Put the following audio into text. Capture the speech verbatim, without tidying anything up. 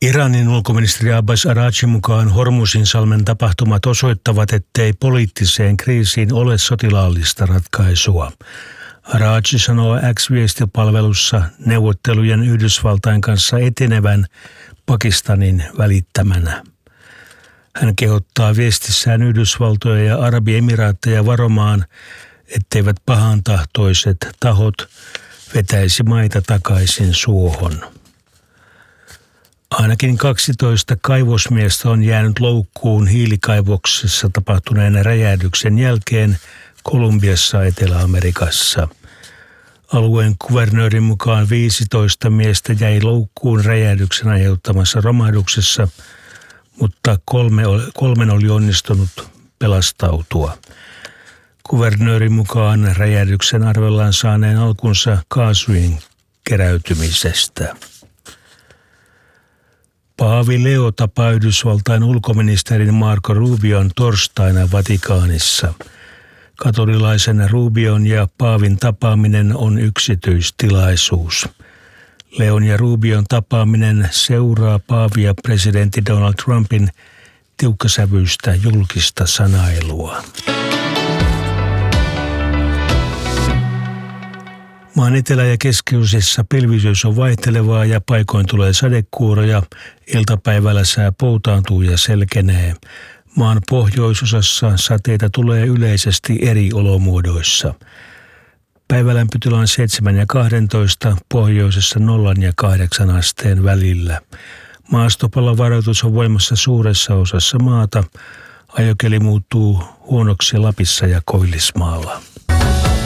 Iranin ulkoministeri Abbas Araghchin mukaan Hormuzin salmen tapahtumat osoittavat, ettei poliittiseen kriisiin ole sotilaallista ratkaisua. Araghchi sanoo X-viestipalvelussa neuvottelujen Yhdysvaltain kanssa etenevän Pakistanin välittämänä. Hän kehottaa viestissään Yhdysvaltoja ja Arabiemiraatteja varomaan, etteivät pahantahtoiset tahot vetäisi maita takaisin suohon. Ainakin kaksitoista kaivosmiestä on jäänyt loukkuun hiilikaivoksessa tapahtuneen räjähdyksen jälkeen Kolumbiassa Etelä-Amerikassa. Alueen kuvernöörin mukaan viisitoista miestä jäi loukkuun räjähdyksen aiheuttamassa romahduksessa, mutta kolme, kolmen oli onnistunut pelastautua. Kuvernöörin mukaan räjähdyksen arvellaan saaneen alkunsa kaasujen keräytymisestä. Paavi Leo tapaa Yhdysvaltain ulkoministerin Marco Rubion torstaina Vatikaanissa. Katolilaisen Rubion ja paavin tapaaminen on yksityistilaisuus. Leon ja Rubion tapaaminen seuraa paavia presidentti Donald Trumpin tiukkasävyistä julkista sanailua. Maan etelä- ja keskiosissa pilvisyys on vaihtelevaa ja paikoin tulee sadekuuroja. Iltapäivällä sää poutaantuu ja selkenee. Maan pohjoisosassa sateita tulee yleisesti eri olomuodoissa. Päivälämpötila on seitsemän ja kaksitoista, pohjoisessa nollan ja kahdeksan asteen välillä. Maastopallovaroitus on voimassa suuressa osassa maata. Ajokeli muuttuu huonoksi Lapissa ja Koillismaalla.